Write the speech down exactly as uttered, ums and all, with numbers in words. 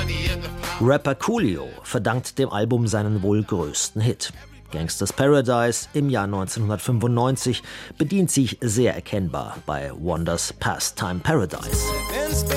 Rapper Coolio verdankt dem Album seinen wohl größten Hit. Gangsta's Paradise im Jahr neunzehnhundertfünfundneunzig bedient sich sehr erkennbar bei Wonders Pastime Paradise.